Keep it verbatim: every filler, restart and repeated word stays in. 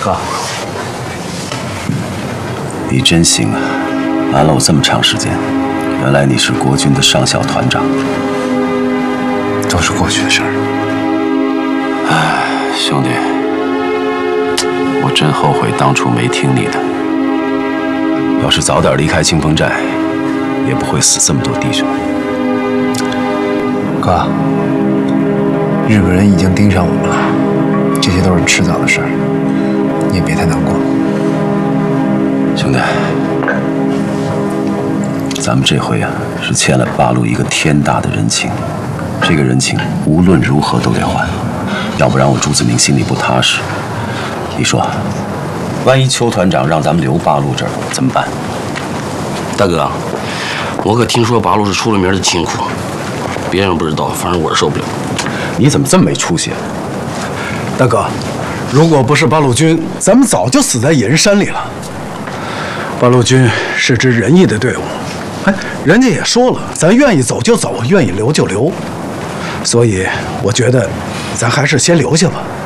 哥， 你真行啊！瞒了我这么长时间，原来你是国军的上校团长。 都是过去的事儿。 唉，兄弟，我真后悔当初没听你的。要是早点离开清风寨，也不会死这么多弟兄。 哥，日本人已经盯上我们了，这些都是迟早的事儿，你也别太难过。 兄弟，咱们这回啊是欠了八路一个天大的人情，这个人情无论如何都得还，要不然我朱子明心里不踏实。你说，万一邱团长让咱们留八路这儿怎么办？ 大哥，我可听说八路是出了名的清苦，别人不知道，反正我是受不了。 你怎么这么没出息啊？ 大哥，如果不是八路军，咱们早就死在野人山里了。八路军是支仁义的队伍，哎，人家也说了，咱愿意走就走，愿意留就留。所以我觉得，咱还是先留下吧。